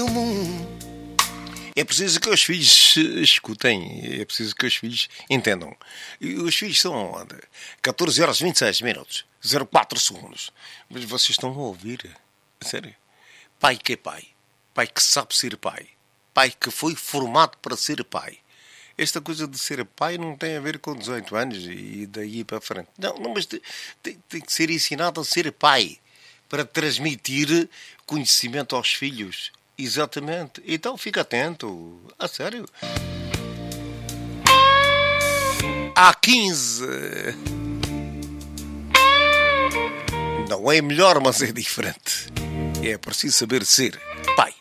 meu mundo. É preciso que os filhos escutem, é preciso que os filhos entendam. E os filhos são 14 horas e 26 minutos, 04 segundos. Mas vocês estão a ouvir? Sério? Pai que é pai. Pai que sabe ser pai. Pai que foi formado para ser pai. Esta coisa de ser pai não tem a ver com 18 anos e daí para frente. Não, mas tem que ser ensinado a ser pai. Para transmitir conhecimento aos filhos. Exatamente. Então fica atento. A sério. Há 15. Não é melhor, mas é diferente. É preciso saber ser pai.